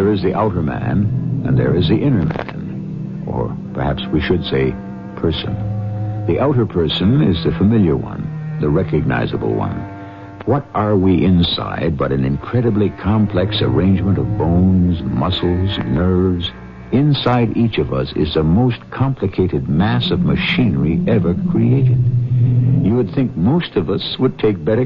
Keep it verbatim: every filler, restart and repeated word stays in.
there is the outer man, and there is the inner man, or perhaps we should say person. The outer person is the familiar one, the recognizable one. What are we inside but an incredibly complex arrangement of bones, muscles, nerves? Inside each of us is the most complicated mass of machinery ever created. You would think most of us would take better